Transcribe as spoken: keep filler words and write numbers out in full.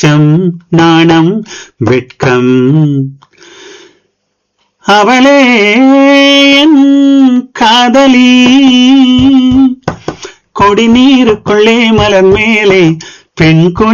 அச்சம் நாணம் வெட்கம் அவளே என் காதலி கொடி நீருக்குள்ளே மலர் மேலே பெண்